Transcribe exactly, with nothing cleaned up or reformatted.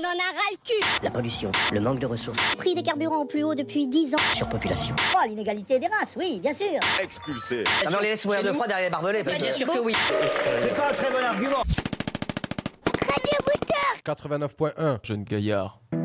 en a ras le cul. La pollution, le manque de ressources. Prix des carburants au plus haut depuis dix ans. Surpopulation. Oh, l'inégalité des races, oui, bien sûr. Expulsé. Ah mais on les laisse mourir de froid derrière les barbelés parce que... Bien sûr que oui. C'est pas un très bon argument. Radio Booster. quatre-vingt-neuf point un. Jeune gaillard.